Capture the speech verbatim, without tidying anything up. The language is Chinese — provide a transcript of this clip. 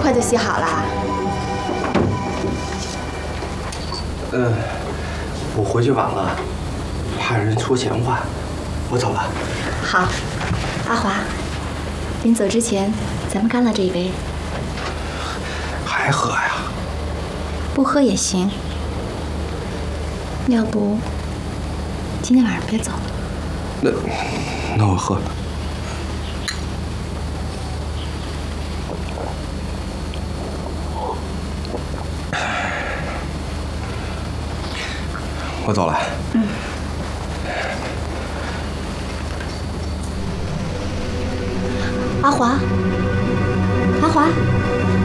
快就洗好了。 嗯，我回去晚了，怕人说闲话，我走了。 好，阿华，临走之前，咱们干了这一杯。 还喝呀？ 不喝也行。要不，今天晚上别走。 那，那我喝。我走了。 嗯。阿华，阿华。